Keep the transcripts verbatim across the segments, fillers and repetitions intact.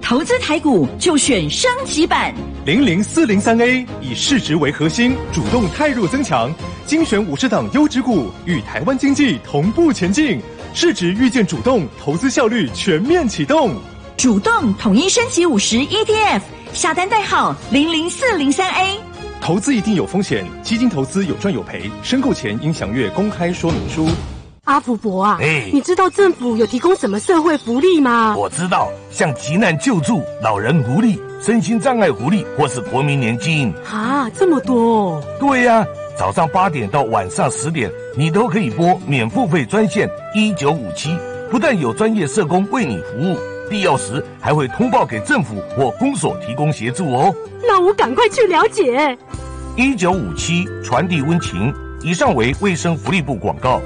投资台股就选升级版零零四零三 A， 以市值为核心，主动汰弱增强，精选五十档优质股，与台湾经济同步前进。市值预见主动，投资效率全面启动。 主动统一升级五十 E T F， 下单代号零零四零三 A。 投资一定有风险，基金投资有赚有赔，申购前应详阅公开说明书。 阿福伯啊， 哎， 你知道政府有提供什么社会福利吗？ 我知道，像急难救助、老人福利、身心障碍福利，或是国民年金。 啊，这么多哦！ 对呀、啊，早上八点到晚上十点，你都可以拨免付费专线一九五七，不但有专业社工为你服务，必要时还会通报给政府或公所提供协助哦。 那我赶快去了解。 一九五七传递温情，以上为卫生福利部广告。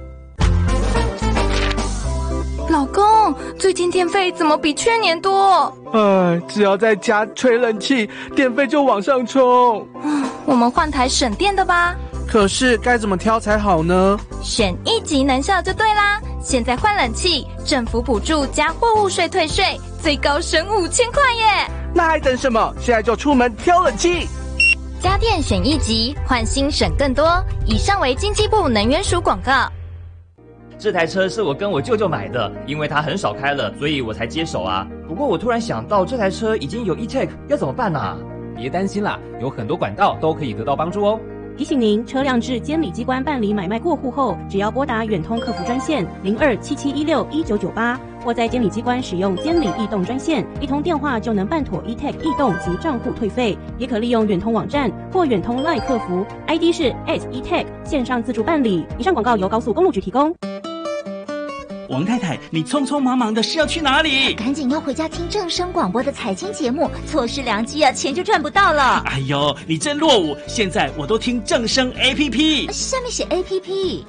老公，最近电费怎么比去年多？ 哎，只要在家吹冷气，电费就往上冲。 我们换台省电的吧。 可是该怎么挑才好呢？ 选一级能效就对啦！现在换冷气，政府补助加货物税退税，最高省五千块耶！ 那还等什么？现在就出门挑冷气。 家电选一级，换新省更多。以上为经济部能源署广告。 这台车是我跟我舅舅买的，因为他很少开了，所以我才接手啊。不过我突然想到，这台车已经有 E-Tech， 要怎么办啊？ 别担心啦，有很多管道都可以得到帮助哦。 提醒您，车辆至监理机关办理买卖过户后，只要拨打远通客服专线零二七七一六一九九八，或在监理机关使用监理易动专线，一通电话就能办妥 E-Tech 易动及账户退费。也可利用远通网站或远通 LINE 客服 ，I D 是 at E-Tech 线上自助办理。以上广告由高速公路局提供。 王太太，你匆匆忙忙的是要去哪里？ 赶紧要回家听正声广播的财经节目，错失良机啊，钱就赚不到了。 哎呦，你真落伍！现在我都听正声 A P P， 下面写 A P P。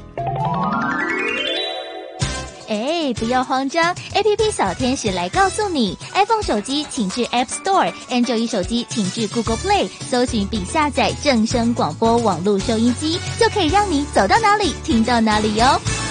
哎，不要慌张 ，A P P 小天使来告诉你 ，iPhone 手机请至 App Store，Android 手机请至 Google Play， 搜寻并下载正声广播网络收音机，就可以让你走到哪里听到哪里哟。